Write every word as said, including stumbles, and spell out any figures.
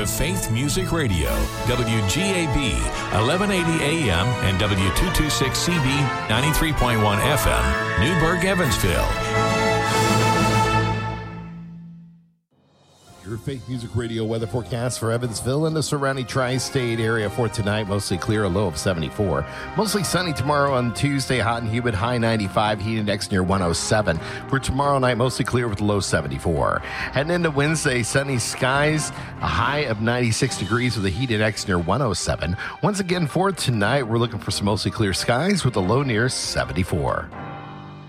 of Faith Music Radio, W G A B, eleven eighty A M and W two twenty-six C B, ninety-three point one F M, Newburgh, Evansville. Your Faith Music Radio weather forecast for Evansville and the surrounding tri-state area for tonight. Mostly clear, a low of seventy-four. Mostly sunny tomorrow on Tuesday, hot and humid, high ninety-five, heat index near one oh seven. For tomorrow night, mostly clear with a low seventy-four. Heading into Wednesday, sunny skies, a high of ninety-six degrees with a heat index near one oh seven. Once again, for tonight, we're looking for some mostly clear skies with a low near seventy-four.